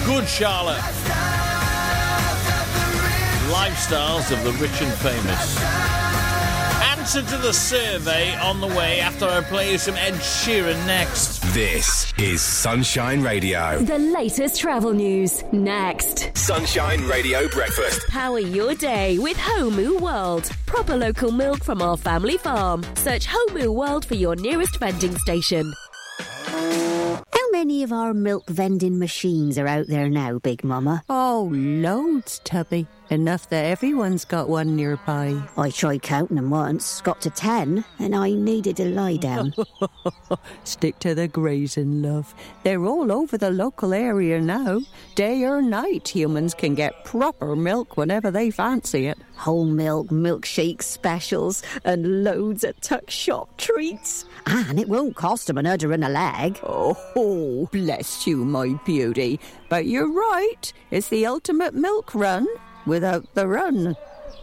Good Charlotte. Lifestyles of the rich and famous. Answer to the survey on the way after I play you some Ed Sheeran next. This is Sunshine Radio. The latest travel news next. Sunshine Radio Breakfast. Power your day with Homu World. Proper local milk from our family farm. Search Homu World for your nearest vending station. How many of our milk vending machines are out there now, Big Mama? Oh, loads, Tubby. Enough that everyone's got one nearby. I tried counting them once, got to 10, and I needed to lie down. Stick to the grazing, love. They're all over the local area now. Day or night, humans can get proper milk whenever they fancy it. Whole milk, milkshake specials, and loads of tuck shop treats. And it won't cost them an udder and a leg. Oh, bless you, my beauty. But you're right. It's the ultimate milk run without the run.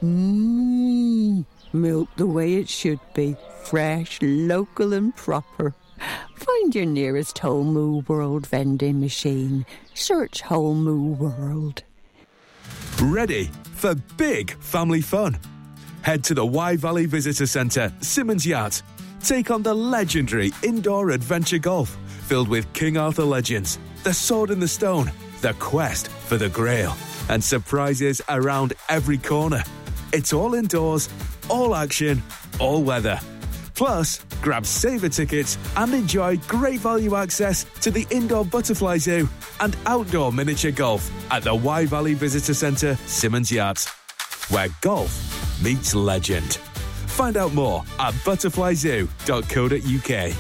Milk the way it should be. Fresh, local and proper. Find your nearest Homu World vending machine. Search Homu World. Ready for big family fun? Head to the Wye Valley Visitor Centre, Simmons Yacht. Take on the legendary indoor adventure golf, filled with King Arthur legends, the Sword in the Stone, the quest for the Grail, and surprises around every corner. It's all indoors, all action, all weather. Plus, grab saver tickets and enjoy great value access to the indoor butterfly zoo and outdoor miniature golf at the Wye Valley Visitor Centre, Simmons Yacht, where golf meets legend. Find out more at butterflyzoo.co.uk.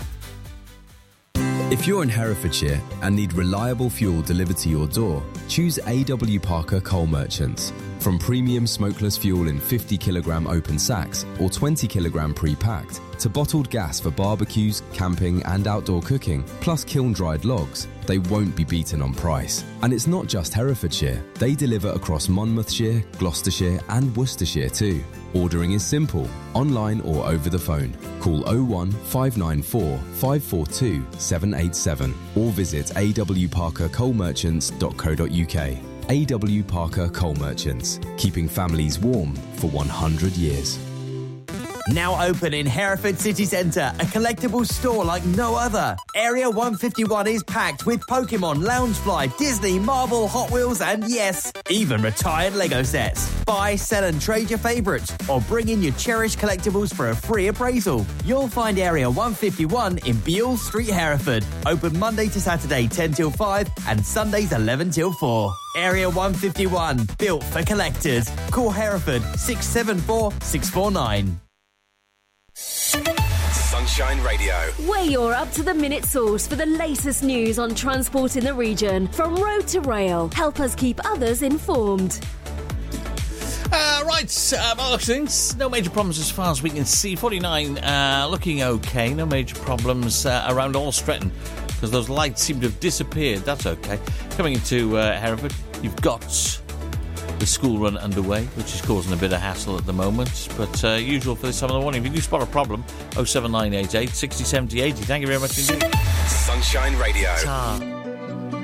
If you're in Herefordshire and need reliable fuel delivered to your door, choose AW Parker Coal Merchants. From premium smokeless fuel in 50kg open sacks or 20kg pre-packed, to bottled gas for barbecues, camping and outdoor cooking, plus kiln-dried logs, they won't be beaten on price. And it's not just Herefordshire. They deliver across Monmouthshire, Gloucestershire and Worcestershire too. Ordering is simple, online or over the phone. Call 01 594 542 787 or visit awparkercoalmerchants.co.uk. AW Parker Coal Merchants, keeping families warm for 100 years. Now open in Hereford City Centre, a collectibles store like no other. Area 151 is packed with Pokemon, Loungefly, Disney, Marvel, Hot Wheels and yes, even retired Lego sets. Buy, sell and trade your favourites or bring in your cherished collectibles for a free appraisal. You'll find Area 151 in Beale Street, Hereford. Open Monday to Saturday 10 till 5 and Sundays 11 till 4. Area 151, built for collectors. Call Hereford 674 649. Sunshine Radio. Where you're up to the minute source for the latest news on transport in the region. From road to rail. Help us keep others informed. Right, things. No major problems as far as we can see. 49 looking okay. No major problems around all Stretton because those lights seem to have disappeared. That's okay. Coming into Hereford, you've got the school run underway, which is causing a bit of hassle at the moment, but usual for this time of the morning. If you do spot a problem, 07988 60 70 80. Thank you very much indeed. Sunshine Radio. Ta.